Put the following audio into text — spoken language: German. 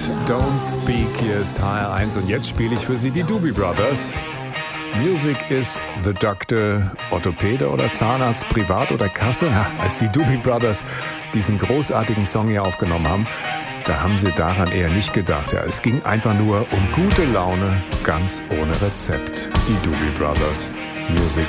Don't Speak. Hier ist HR1 und jetzt spiele ich für Sie die Doobie Brothers. Music is the Doctor, Orthopäde oder Zahnarzt, Privat oder Kasse. Ja, als die Doobie Brothers diesen großartigen Song hier aufgenommen haben, da haben sie daran eher nicht gedacht. Ja, es ging einfach nur um gute Laune, ganz ohne Rezept. Die Doobie Brothers. Music